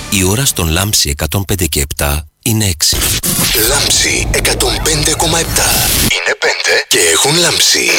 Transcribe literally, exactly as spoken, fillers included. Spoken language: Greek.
Η ώρα στον Λάμψη εκατόν πέντε και επτά είναι έξι. Λάμψη εκατόν πέντε κόμμα επτά. Είναι πέντε και έχουν λάμψει.